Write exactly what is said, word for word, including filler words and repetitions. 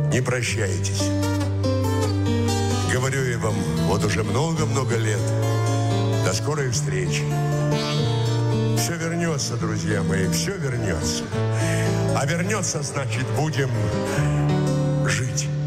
не прощайтесь. Говорю я вам вот уже много-много лет. До скорой встречи. Все вернется, друзья мои, все вернется. А вернется, значит, будем жить.